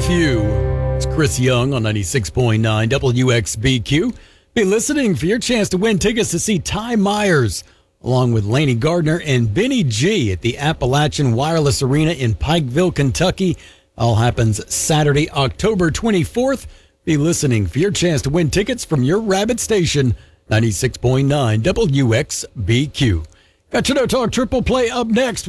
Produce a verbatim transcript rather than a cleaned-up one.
with you. It's Chris Young on ninety-six point nine W X B Q. Be listening for your chance to win tickets to see Ty Myers, along with Laney Gardner and Benny G at the Appalachian Wireless Arena in Pikeville, Kentucky. All happens Saturday, October twenty-fourth. Be listening for your chance to win tickets from your Rabbit station, ninety-six point nine W X B Q. Got Chino Talk Triple Play up next.